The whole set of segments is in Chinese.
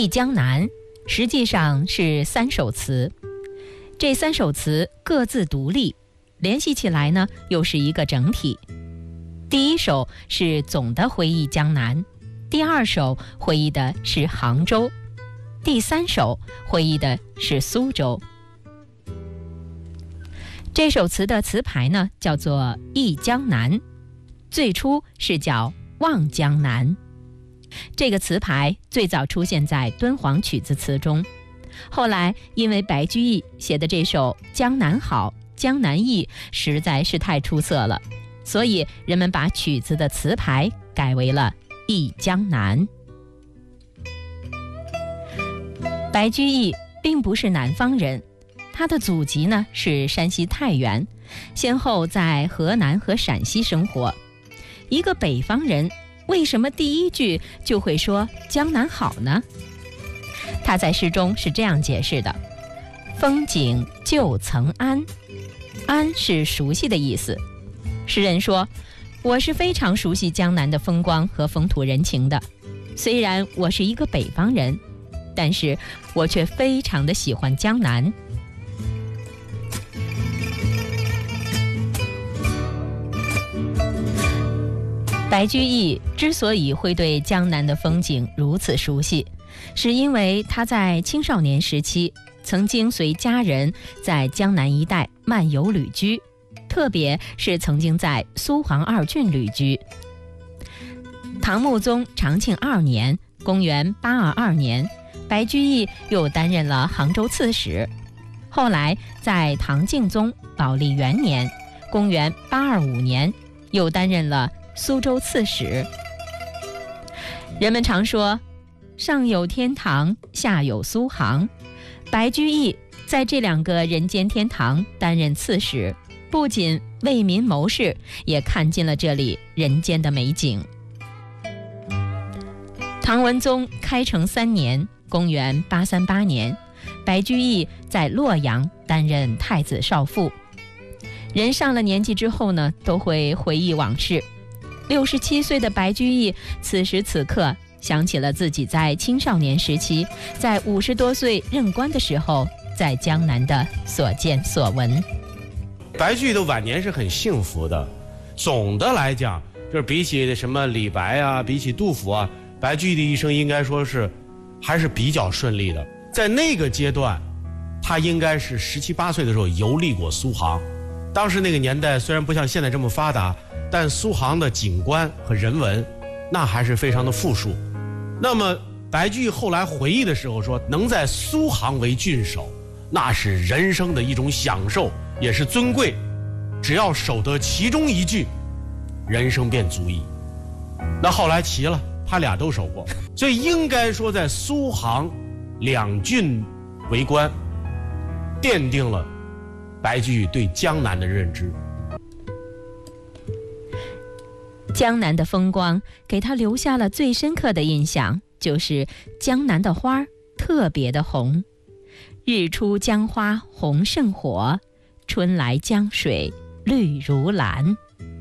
忆江南实际上是3首词，这3首词各自独立，联系起来呢又是一个整体。第一首是总的回忆江南，第2首回忆的是杭州，第3首回忆的是苏州。这首词的词牌呢叫做忆江南，最初是叫望江南。这个词牌最早出现在敦煌曲子词中，后来因为白居易写的这首《江南好》《江南忆》实在是太出色了，所以人们把曲子的词牌改为了忆江南。白居易并不是南方人，他的祖籍呢是山西太原，先后在河南和陕西生活。一个北方人为什么第一句就会说江南好呢？他在诗中是这样解释的：风景旧曾谙，谙是熟悉的意思。诗人说，我是非常熟悉江南的风光和风土人情的，虽然我是一个北方人，但是我却非常的喜欢江南。白居易之所以会对江南的风景如此熟悉，是因为他在青少年时期曾经随家人在江南一带漫游旅居，特别是曾经在苏杭2郡旅居。唐穆宗长庆2年公元822年，白居易又担任了杭州刺史，后来在唐敬宗宝历元年公元825年又担任了苏州刺史。人们常说上有天堂，下有苏杭，白居易在这2个人间天堂担任刺史，不仅为民谋事，也看尽了这里人间的美景。唐文宗开成3年公元838年，白居易在洛阳担任太子少傅。人上了年纪之后呢，都会回忆往事。67岁的白居易此时此刻想起了自己在青少年时期，在50多岁任官的时候，在江南的所见所闻。 白居易的晚年是很幸福的，总的来讲，就是比起什么李白啊，比起杜甫啊，白居易的一生应该说是还是比较顺利的。在那个阶段，他应该是17、18岁的时候游历过苏杭。当时那个年代虽然不像现在这么发达，但苏杭的景观和人文那还是非常的富庶。那么白居易后来回忆的时候说，能在苏杭为郡守，那是人生的一种享受，也是尊贵，只要守得其中一句，人生便足矣。那后来齐了，他俩都守过，所以应该说在苏杭2郡为官，奠定了白居易对江南的认知。 江南的风光给他留下了最深刻的印象，就是江南的花特别的红。日出江花红胜火，春来江水绿如蓝。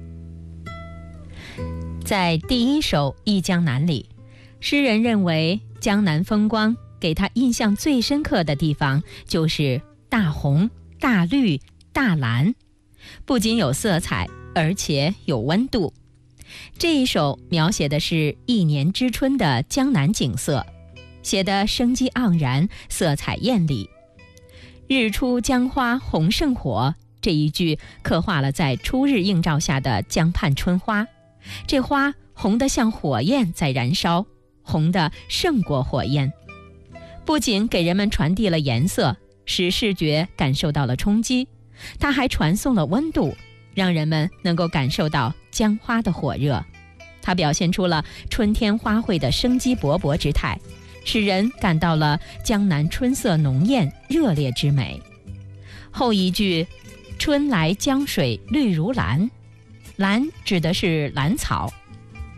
在第1首《忆江南》里，诗人认为江南风光给他印象最深刻的地方就是大红、大绿、大蓝，不仅有色彩，而且有温度。这一首描写的是一年之春的江南景色，写得生机盎然，色彩艳丽。日出江花红胜火，这一句刻画了在初日映照下的江畔春花，这花红得像火焰在燃烧，红得胜过火焰。不仅给人们传递了颜色，使视觉感受到了冲击，它还传送了温度，让人们能够感受到江花的火热。它表现出了春天花卉的生机勃勃之态，使人感到了江南春色浓艳热烈之美。后一句春来江水绿如蓝，蓝指的是兰草，